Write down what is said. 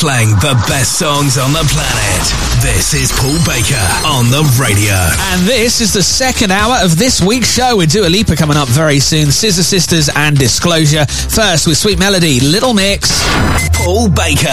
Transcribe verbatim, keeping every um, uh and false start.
playing the best songs on the planet. This is Paul Baker on the radio. And this is the second hour of this week's show with Dua Lipa coming up very soon, Scissor Sisters and Disclosure. First with Sweet Melody, Little Mix. Paul Baker